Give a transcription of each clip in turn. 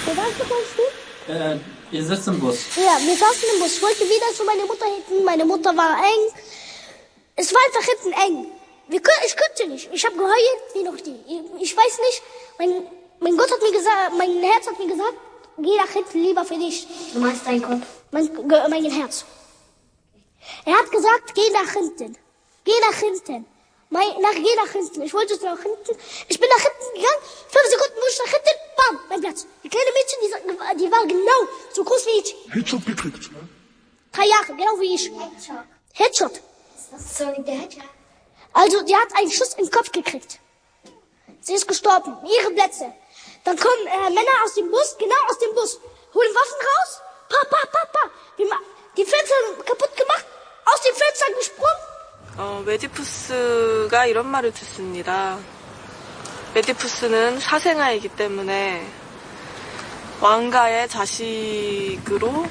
Wo warst du? Wir sitzen im Bus. Ja, wir saßen im Bus. Ich wollte wieder zu meiner Mutter hinten. Meine Mutter war eng. Es war einfach hinten eng. Ich konnte nicht. Ich habe geheult wie noch die. Ich weiß nicht. Mein Gott hat mir gesagt, mein Herz hat mir gesagt, geh nach hinten, lieber für dich. Du meinst deinen Kopf? Mein Herz. Er hat gesagt, geh nach hinten. Geh nach hinten. Geh nach hinten. Ich wollte nach hinten. Ich bin nach hinten gegangen. 5 Sekunden, wo ich nach hinten, bam, mein Platz. Die kleine Mädchen, die war genau so groß wie ich. Headshot gekriegt. 3 Jahre, genau wie ich. Headshot. Das ist Sonic der Hedgehog. Also, die hat einen Schuss im Kopf gekriegt. Sie ist gestorben. Ihre Plätze. Dann kommen Männer aus dem Bus, genau aus dem Bus, holen Waffen raus. Die Fenster kaputt gemacht, aus dem Fenster gesprungen. 메디푸스가 이런 말을 듣습니다. 메디푸스는 사생아이기 때문에 왕가의 자식으로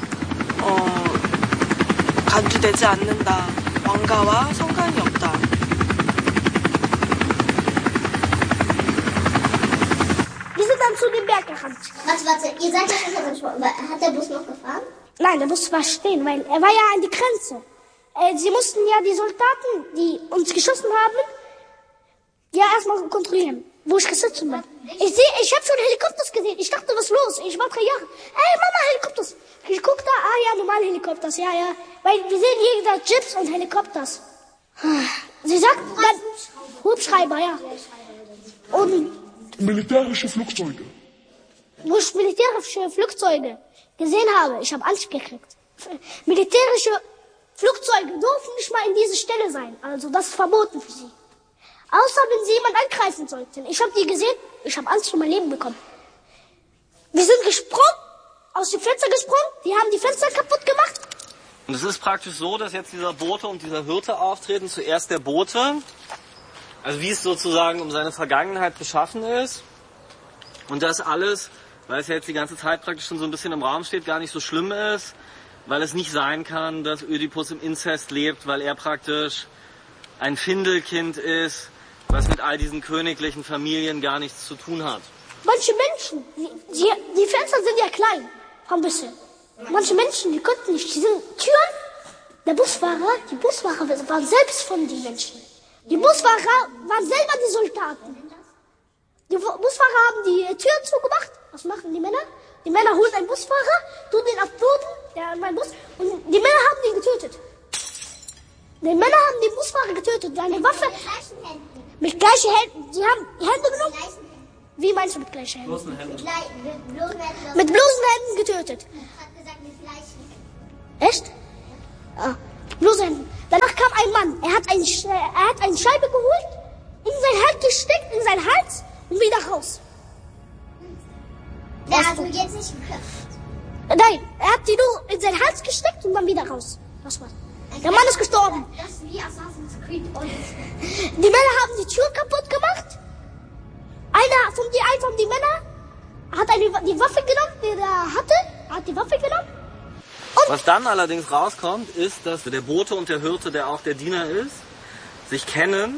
간주되지 않는다. 왕가와 상관이 없다. Wir sind dann zu dem Berg gerannt. Warte, ihr seid ja hinter dem Sport. Hat der Bus noch gefahren? Nein, der Bus war stehen, weil er war ja an die Grenze. Sie mussten ja die Soldaten, die uns geschossen haben, ja erstmal kontrollieren, wo ich gesessen bin. Ich habe schon Helikopters gesehen. Ich dachte, was ist los? Ich war 3 Jahre. Ey, Mama, Helikopters. Ich guck da, ja, normale Helikopters, ja. Weil wir sehen jeder Jets und Helikopters. Sie sagt, dann Hubschreiber, ja. Und Militärische Flugzeuge. wo ich militärische Flugzeuge gesehen habe, ich habe Angst gekriegt. Militärische Flugzeuge dürfen nicht mal in diese Stelle sein. Also das ist verboten für sie. Außer wenn sie jemand angreifen sollten. Ich habe die gesehen, ich habe Angst um mein Leben bekommen. Wir sind gesprungen, aus dem Fenster gesprungen, die haben die Fenster kaputt gemacht. Und es ist praktisch so, dass jetzt dieser Bote und dieser Hirte auftreten. Zuerst der Bote, also wie es sozusagen um seine Vergangenheit beschaffen ist. Und das alles, weil es ja jetzt die ganze Zeit praktisch schon so ein bisschen im Raum steht, gar nicht so schlimm ist. Weil es nicht sein kann, dass Ödipus im Inzest lebt, weil er praktisch ein Findelkind ist, was mit all diesen königlichen Familien gar nichts zu tun hat. Manche Menschen, die Fenster sind ja klein, ein bisschen. Manche Menschen, die konnten nicht, die sind Türen. Die Busfahrer waren selbst von den Menschen. Die Busfahrer waren selber die Soldaten. Die Busfahrer haben die Türen zugemacht. Was machen die Männer? Die Männer holen einen Busfahrer, tun den auf den Boden, der an meinem Bus, und die Männer haben den getötet. Die Männer haben den Busfahrer getötet. Seine Waffe. Mit gleichen Händen. Sie haben die Hände genommen. Wie meinst du mit gleichen Händen? Bloßen Händen. Mit bloßen Händen getötet. Echt? Ah, bloße Händen. Danach kam ein Mann. Er hat eine Scheibe geholt, in sein Hals gesteckt, in sein Hals und wieder raus. Der hat mich jetzt nicht geköpft. Nein, er hat die nur in sein Hals gesteckt und dann wieder raus. Das war's. Der Mann ist gestorben. Das ist wie Assassin's Creed. Die Männer haben die Tür kaputt gemacht. Einer von den Männern hat die Waffe genommen, die er hatte. Hat die Waffe genommen. Was dann allerdings rauskommt, ist, dass der Bote und der Hirte, der auch der Diener ist, sich kennen.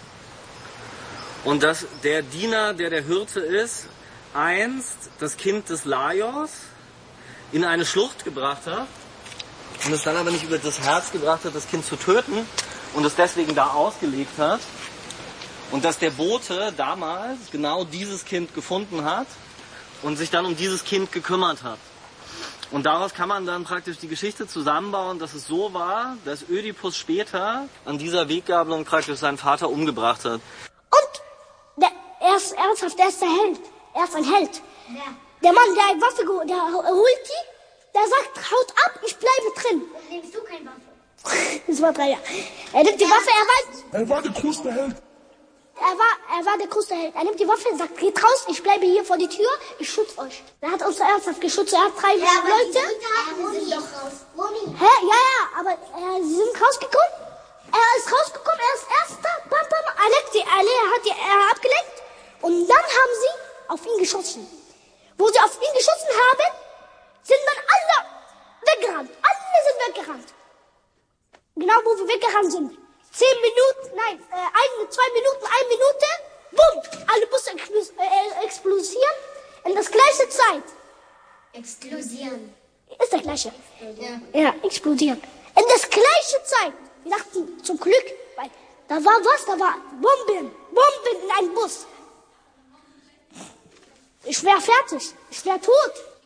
Und dass der Diener, der Hirte ist, einst das Kind des Laios in eine Schlucht gebracht hat und es dann aber nicht über das Herz gebracht hat, das Kind zu töten und es deswegen da ausgelegt hat. Und dass der Bote damals genau dieses Kind gefunden hat und sich dann um dieses Kind gekümmert hat. Und daraus kann man dann praktisch die Geschichte zusammenbauen, dass es so war, dass Ödipus später an dieser Weggabelung praktisch seinen Vater umgebracht hat. Und er ist der Held. Er ist ein Held. Ja. Der Mann, der eine Waffe holt die, der sagt, haut ab, ich bleibe drin. Nimmst du keine Waffe? Das war 3 Jahre. Er nimmt die Waffe, Er war der größte Held. Er war der größte Held. Er nimmt die Waffe und sagt, geht raus, ich bleibe hier vor die Tür, ich schütze euch. Er hat uns ernsthaft geschützt. Er hat 3 Leute. Die sind doch raus. Romy. Hä? Ja, aber sie sind rausgekommen. Er ist rausgekommen, er ist Erster. Bam, bam. Er hat abgelenkt. Und dann haben sie auf ihn geschossen. Wo sie auf ihn geschossen haben, sind dann alle weggerannt. Alle sind weggerannt. Genau, wo wir weggerannt sind. 10 Minuten, nein, 2 Minuten, 1 Minute, bumm, alle Busse explodieren in das gleiche Zeit. Explodieren. Ist der gleiche. Ja. Ja, explodieren. In der gleichen Zeit. Wir dachten zum Glück, weil da war was? Da war Bomben. Bomben in einem Bus. Ich wäre fertig. Ich wäre tot.